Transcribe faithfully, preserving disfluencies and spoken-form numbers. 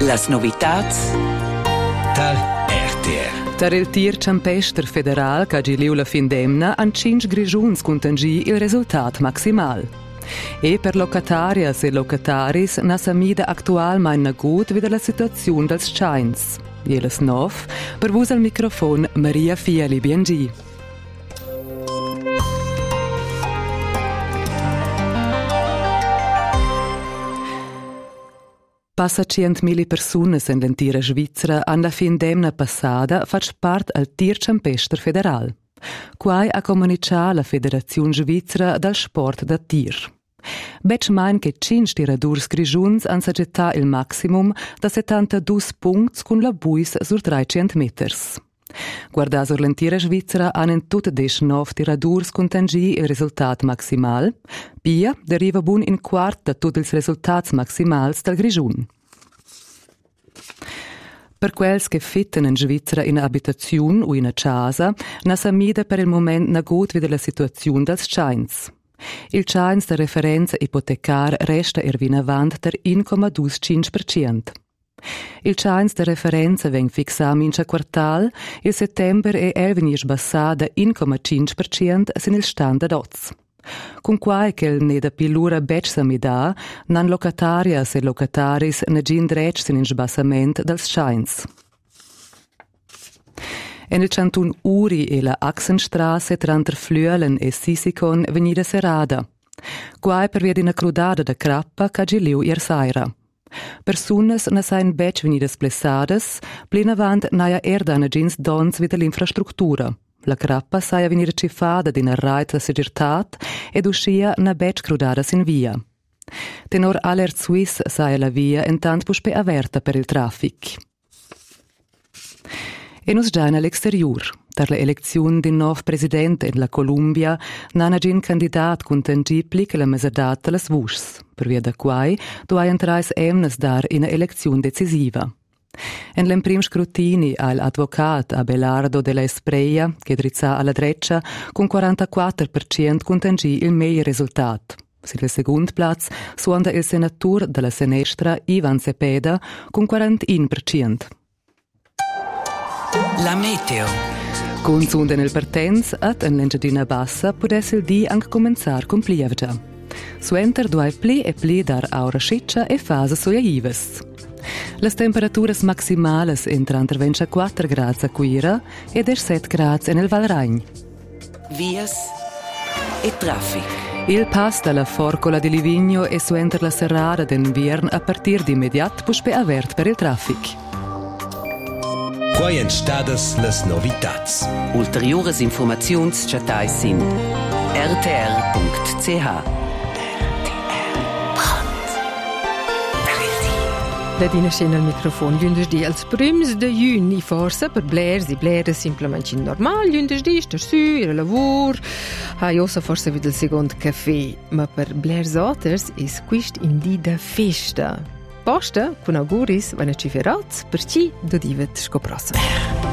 Las novitats Tar R T R. Tar il tir Campester federal che ha liu la fin d'emna han cinc grigiuns contangì il risultat maximal. E per locatarias e locataris na samida actual mai nagut vede la situazione dels Scheins. Jeles nov, per vus al microfon Maria Fiali Biengi. Passa centmila persunas en l'entira Svizra han la fin d'emna passada fatg part al tir Campester federal. Quai ha comunicato la Federazione Svizra dal sport da tir. Bec mein che cinc tiradurs grigiuns han saggetà il maximum da settantadue punts con la buis sur trecento meters. Guarda sur l'entira Svizra han in tut diciannove tiradurs contangì il risultat maximal, Pia deriva bun in quart da tutti ils resultats maximals del grigiun. Per quels che fitten in Svizra in abitaziun o in a casa, na samida per il moment nagut vede la situazione dels Scheins. Il Scheins de referenza ipotecar resta ervin avant der uno virgola venticinque per cento. Il Scheins de referenza veng fixà mincha quartal, il settember e el vegni sbassà da uno virgola cinque per cento sin il stand ad oz. Con quai che il ne da pilura bec samida, nan locatarias e locataris ne gin drec sin in sbassament dels Scheins. En il Cantun Uri e la Axenstrasse tranter Flüelen e Sisicon venida serada. Quai per via d'ina crudada da crappa ca giliu ier saira. Persunas na sain bec venidas blessadas, plin avant naia erdana gins dons vita l'infrastruttura. La crappa saia venida cifada d'ina rait la segirtat ed uscia na bec crudada sin via. Tenor alert Swiss saia la via intant puspe averta per il traffic. E nus già all'exterior. Per la elezione di nov presidente in la Columbia, non ha gin candidat contangibli che la mesedata las vuschs, per via da quai duai entrais emnes dar in elezione decisiva. En l'emprim scrutini al advocat Abelardo della Espreia, che drizza alla dreccia, con quarantaquattro per cento contangì il meglio risultat. Sil secund plaz suonda il senatur della Senestra Ivan Cepeda con quarantuno per cento. La meteo. Con sunde nel partenz at en l'engiadina bassa pudesse il di anche cominciar con plievgia. Suenter duai pli e pli dar aura sciccia e fase soiaives. Las temperaturas maximales entran tra ventiquattro gradi a Quira e diciassette gradi nel Valragn. Vias e traffic. Il pass dalla Forcola di Livigno e suenter la serrada d'invierno a partir di immediat puspe avert per il traffic. Quai en stadas las novitats. Ulteriores informaziuns chatais sin r t r punct c h. La dina scena al microfon. Lunedì als prims de juni forse per blers e blers simplement in normal. Lunedì sta su, il lavoro. Hai ossa forse vid il secondo caffè. Ma per blers otters is quist in di da festa. Posta con auguris vanno ci ferats per ci do divet scoprossa.